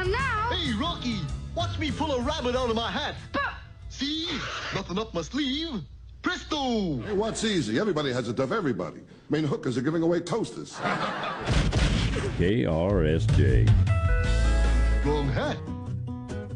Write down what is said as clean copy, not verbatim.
And now... Hey, Rocky, watch me pull a rabbit out of my hat. See? Nothing up my sleeve. Presto! Hey, what's easy? Everybody has it of everybody. Main hookers are giving away toasters. KRSJ. Wrong hat.